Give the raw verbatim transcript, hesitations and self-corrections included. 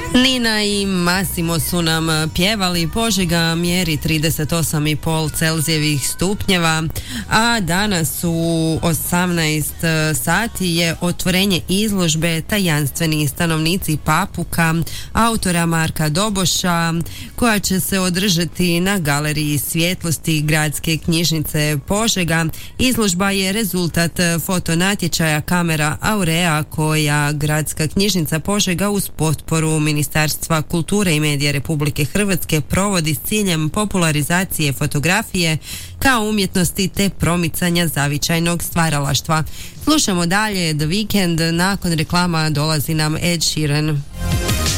Nina i Massimo su nam pjevali. Požega mjeri trideset osam i pol Celzijevih stupnjeva, a danas u osamnaest sati je otvorenje izložbe Tajanstveni stanovnici Papuka autora Marka Doboša, koja će se održati na Galeriji svjetlosti Gradske knjižnice Požega. Izložba je rezultat fotonatječaja Kamera Aurea koja Gradska knjižnica Požega uz potporu Ministarstva kulture i medija Republike Hrvatske provodi s ciljem popularizacije fotografije kao umjetnosti te promicanja zavičajnog stvaralaštva. Slušamo dalje The Weeknd, nakon reklama dolazi nam Ed Sheeran.